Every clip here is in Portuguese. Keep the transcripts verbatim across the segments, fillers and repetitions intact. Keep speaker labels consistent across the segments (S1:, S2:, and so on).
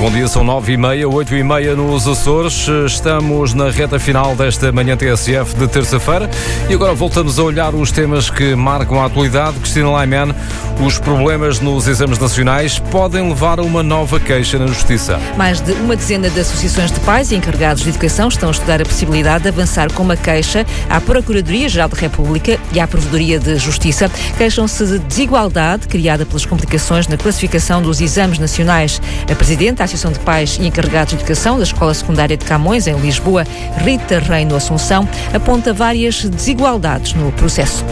S1: Bom dia, são nove e meia, oito e meia nos Açores. Estamos na reta final desta manhã T S F de terça-feira e agora voltamos a olhar os temas que marcam a atualidade. Cristina Laiman, os problemas nos exames nacionais podem levar a uma nova queixa na Justiça.
S2: Mais de uma dezena de associações de pais e encarregados de educação estão a estudar a possibilidade de avançar com uma queixa à Procuradoria-Geral da República e à Provedoria de Justiça. Queixam-se de desigualdade criada pelas complicações na classificação dos exames nacionais. A Presidente da Associação de Pais e Encarregados de Educação da Escola Secundária de Camões, em Lisboa, Rita Reino Assunção, aponta várias desigualdades no processo.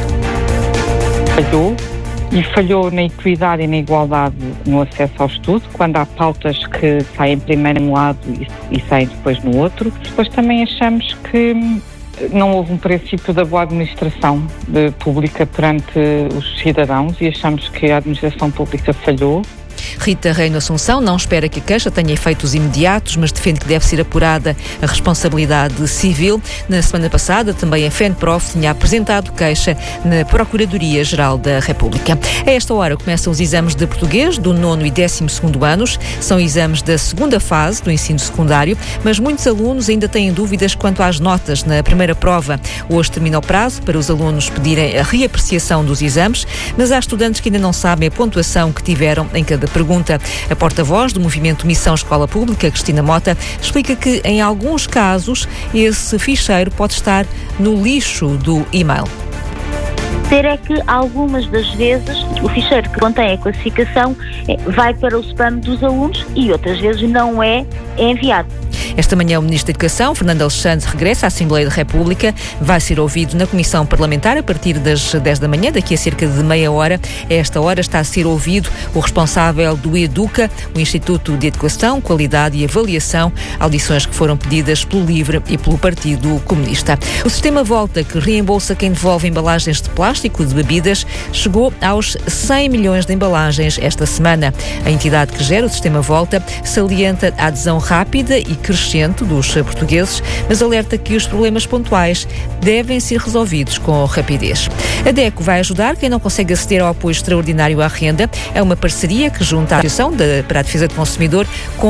S3: Falhou e falhou na equidade e na igualdade no acesso ao estudo, quando há pautas que saem primeiro num lado e, e saem depois no outro. Depois também achamos que não houve um princípio da boa administração de, pública perante os cidadãos e achamos que a administração pública falhou.
S2: Rita Reino Assunção não espera que a queixa tenha efeitos imediatos, mas defende que deve ser apurada a responsabilidade civil. Na semana passada, também a FENPROF tinha apresentado queixa na Procuradoria-Geral da República. A esta hora começam os exames de português do nono e décimo segundo anos. São exames da segunda fase do ensino secundário, mas muitos alunos ainda têm dúvidas quanto às notas na primeira prova. Hoje termina o prazo para os alunos pedirem a reapreciação dos exames, mas há estudantes que ainda não sabem a pontuação que tiveram em cada pergunta. A porta-voz do movimento Missão Escola Pública, Cristina Mota, explica que, em alguns casos, esse ficheiro pode estar no lixo do e-mail.
S4: É que algumas das vezes o ficheiro que contém a classificação vai para o spam dos alunos e outras vezes não é enviado.
S2: Esta manhã o Ministro da Educação, Fernando Alexandre, regressa à Assembleia da República. Vai ser ouvido na Comissão Parlamentar a partir das dez da manhã, daqui a cerca de meia hora. A esta hora está a ser ouvido o responsável do EDUCA, o Instituto de Educação, Qualidade e Avaliação, audições que foram pedidas pelo LIVRE e pelo Partido Comunista. O sistema Volta, que reembolsa quem devolve embalagens de plástico de bebidas, chegou aos cem milhões de embalagens esta semana. A entidade que gera o sistema Volta salienta a adesão rápida e crescente dos portugueses, mas alerta que os problemas pontuais devem ser resolvidos com rapidez. A DECO vai ajudar quem não consegue aceder ao apoio extraordinário à renda. É uma parceria que junta a Associação para a Defesa do Consumidor com